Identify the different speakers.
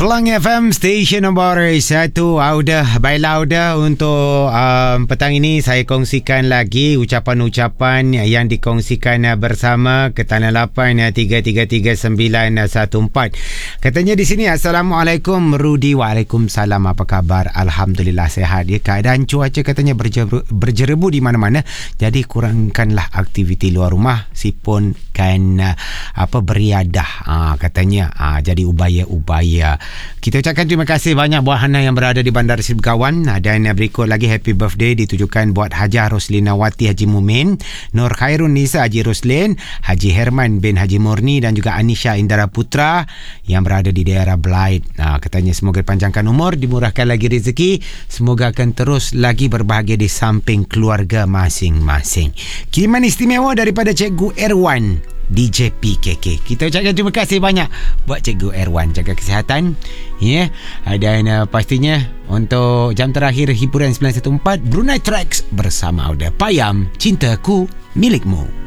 Speaker 1: Pelangi FM, stesen nombor 1 Auda by Lauda. Untuk petang ini saya kongsikan lagi ucapan-ucapan yang dikongsikan bersama ke Tanah Lapan 333914. Katanya di sini, Assalamualaikum Rudi. Waalaikumsalam, apa khabar? Alhamdulillah sehat. Ya, keadaan cuaca katanya berjerebu di mana-mana. Jadi kurangkanlah aktiviti luar rumah, sipun kan beriadah katanya. Jadi ubaya-ubaya. Kita ucapkan terima kasih banyak buat Hana yang berada di Bandar Seri Begawan. Dan berikut lagi happy birthday ditujukan buat Hajah Roslina Wati Haji Mumin, Nur Khairun Nisa Haji Roslin, Haji Herman bin Haji Murni dan juga Anisha Indara Putra yang berada di daerah Belait. Katanya semoga dipanjangkan umur, dimurahkan lagi rezeki, semoga akan terus lagi berbahagia di samping keluarga masing-masing. Kiriman istimewa daripada Cikgu Erwan DJ PKK. Kita ucapkan terima kasih banyak buat Cikgu Erwan. Jaga kesihatan, ya. Dan pastinya untuk jam terakhir hiburan 914 Brunei Tracks bersama Auda Payam, cintaku milikmu.